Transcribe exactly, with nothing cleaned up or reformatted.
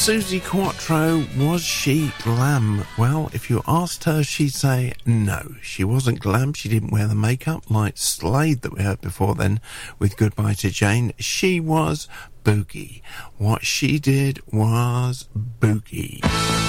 Suzi Quatro, was she glam? Well, if you asked her, she'd say no. She wasn't glam. She didn't wear the makeup like Slade that we heard before then with Goodbye to Jane. She was boogie. What she did was boogie.